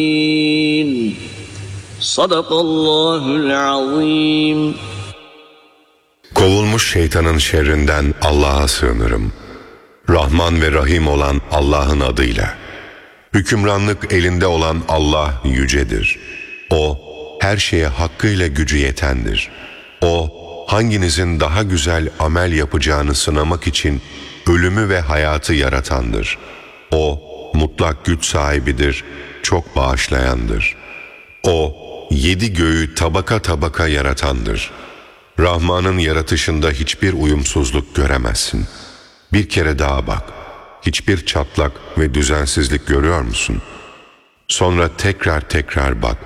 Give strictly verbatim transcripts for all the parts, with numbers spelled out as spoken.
Sadakallahul azim. Kovulmuş şeytanın şerrinden Allah'a sığınırım. Rahman ve Rahim olan Allah'ın adıyla. Hükümranlık elinde olan Allah yücedir. O, her şeye hakkıyla gücü yetendir. O, hanginizin daha güzel amel yapacağını sınamak için ölümü ve hayatı yaratandır. O, mutlak güç sahibidir, çok bağışlayandır. O, yedi göğü tabaka tabaka yaratandır. Rahman'ın yaratışında hiçbir uyumsuzluk göremezsin. Bir kere daha bak. Hiçbir çatlak ve düzensizlik görüyor musun? Sonra tekrar tekrar bak.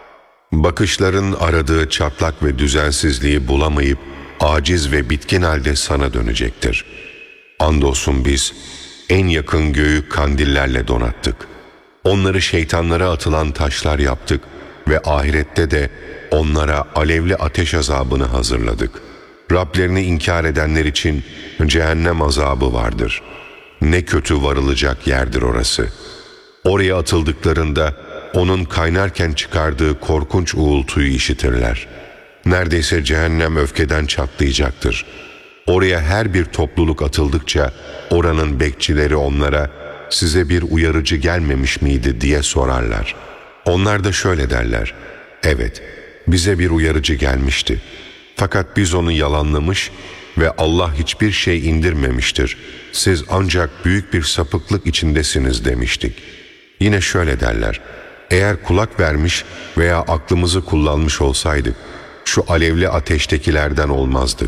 Bakışların aradığı çatlak ve düzensizliği bulamayıp aciz ve bitkin halde sana dönecektir. Andolsun biz en yakın göğü kandillerle donattık. Onları şeytanlara atılan taşlar yaptık ve ahirette de onlara alevli ateş azabını hazırladık. Rablerini inkar edenler için cehennem azabı vardır. Ne kötü varılacak yerdir orası. Oraya atıldıklarında onun kaynarken çıkardığı korkunç uğultuyu işitirler. Neredeyse cehennem öfkeden çatlayacaktır. Oraya her bir topluluk atıldıkça oranın bekçileri onlara size bir uyarıcı gelmemiş miydi diye sorarlar. Onlar da şöyle derler: evet, bize bir uyarıcı gelmişti. Fakat biz onu yalanlamış ve Allah hiçbir şey indirmemiştir. Siz ancak büyük bir sapıklık içindesiniz demiştik. Yine şöyle derler: eğer kulak vermiş veya aklımızı kullanmış olsaydık, şu alevli ateştekilerden olmazdık.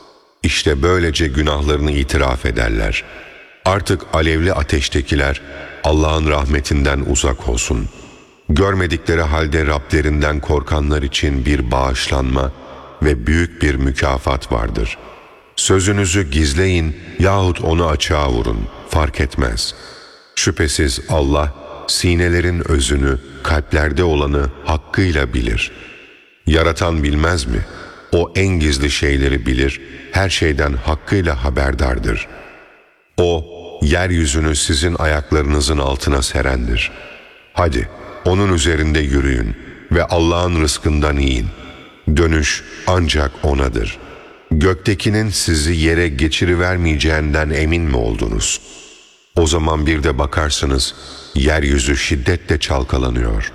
İşte böylece günahlarını itiraf ederler. Artık alevli ateştekiler Allah'ın rahmetinden uzak olsun. Görmedikleri halde Rablerinden korkanlar için bir bağışlanma ve büyük bir mükafat vardır. Sözünüzü gizleyin yahut onu açığa vurun, fark etmez. Şüphesiz Allah sinelerin özünü, kalplerde olanı hakkıyla bilir. Yaratan bilmez mi? O en gizli şeyleri bilir, her şeyden hakkıyla haberdardır. O, yeryüzünü sizin ayaklarınızın altına serendir. Hadi, onun üzerinde yürüyün ve Allah'ın rızkından yiyin. Dönüş ancak O'nadır. Göktekinin sizi yere geçirivermeyeceğinden emin mi oldunuz? O zaman bir de bakarsınız, yeryüzü şiddetle çalkalanıyor.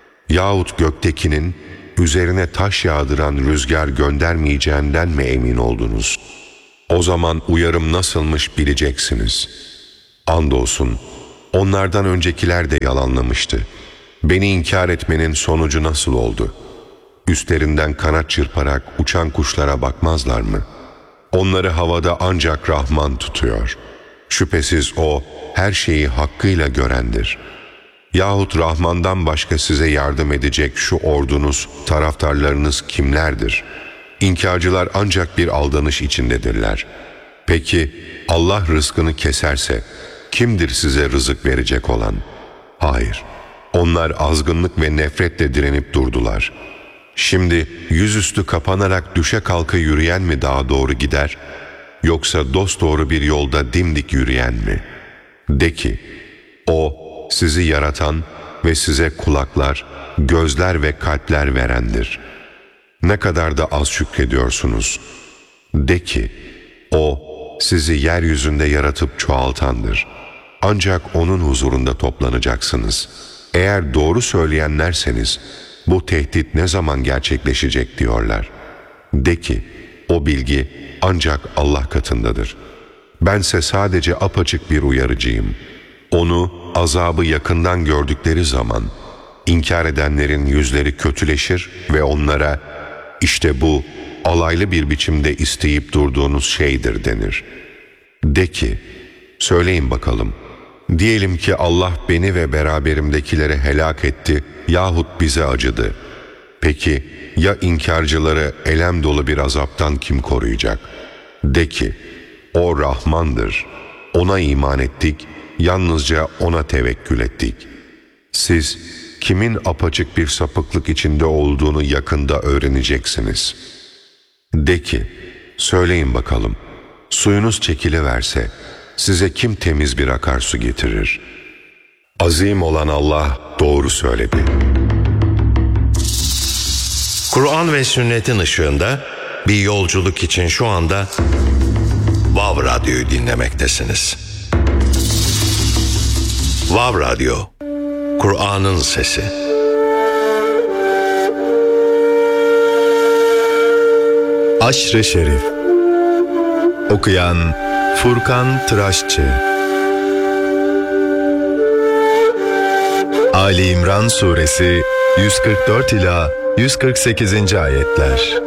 Yahut göktekinin üzerine taş yağdıran rüzgar göndermeyeceğinden mi emin oldunuz? O zaman uyarım nasılmış bileceksiniz. Andolsun, onlardan öncekiler de yalanlamıştı. Beni inkar etmenin sonucu nasıl oldu? Üstlerinden kanat çırparak uçan kuşlara bakmazlar mı? Onları havada ancak Rahman tutuyor. Şüphesiz O, her şeyi hakkıyla görendir. Yahut Rahman'dan başka size yardım edecek şu ordunuz, taraftarlarınız kimlerdir? İnkarcılar ancak bir aldanış içindedirler. Peki Allah rızkını keserse kimdir size rızık verecek olan? Hayır, onlar azgınlık ve nefretle direnip durdular. Şimdi yüzüstü kapanarak düşe kalka yürüyen mi daha doğru gider, yoksa dosdoğru bir yolda dimdik yürüyen mi? De ki, O sizi yaratan ve size kulaklar, gözler ve kalpler verendir. Ne kadar da az şükrediyorsunuz. De ki, O sizi yeryüzünde yaratıp çoğaltandır. Ancak O'nun huzurunda toplanacaksınız. Eğer doğru söyleyenlerseniz, bu tehdit ne zaman gerçekleşecek diyorlar. De ki, o bilgi ancak Allah katındadır. Bense sadece apaçık bir uyarıcıyım. Onu, azabı yakından gördükleri zaman, inkar edenlerin yüzleri kötüleşir ve onlara, işte bu, alaylı bir biçimde isteyip durduğunuz şeydir denir. De ki, söyleyin bakalım, diyelim ki Allah beni ve beraberimdekileri helak etti yahut bize acıdı. Peki ya inkarcıları elem dolu bir azaptan kim koruyacak? De ki, O Rahmandır. Ona iman ettik, yalnızca O'na tevekkül ettik. Siz kimin apaçık bir sapıklık içinde olduğunu yakında öğreneceksiniz. De ki, söyleyin bakalım, suyunuz çekiliverse size kim temiz bir akarsu getirir? Azim olan Allah doğru söyledi. Kur'an ve sünnetin ışığında bir yolculuk için şu anda Vav Radyo'yu dinlemektesiniz. Vav Radyo, Kur'an'ın sesi. Aşr-ı Şerif. Okuyan Furkan Tıraşçı. Ali İmran Suresi yüz kırk dört ila yüz kırk sekizinci ayetler.